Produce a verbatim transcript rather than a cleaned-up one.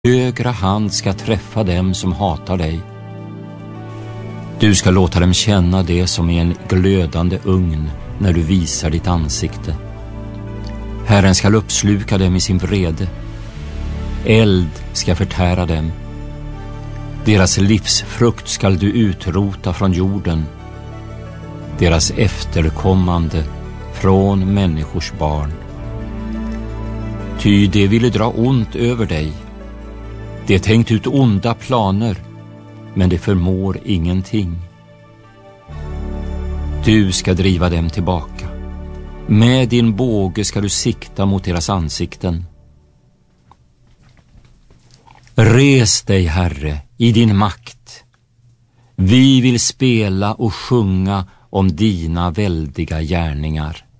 högra hand ska träffa dem som hatar dig. Du ska låta dem känna det som i en glödande ugn när du visar ditt ansikte. Herren ska uppsluka dem i sin vrede. Eld ska förtära dem. Deras livsfrukt skall du utrota från jorden. Deras efterkommande från människors barn. Ty det ville dra ont över dig. Det tänkt ut onda planer, men det förmår ingenting. Du ska driva dem tillbaka. Med din båge ska du sikta mot deras ansikten. Res dig, Herre, i din makt. Vi vill spela och sjunga om dina väldiga gärningar.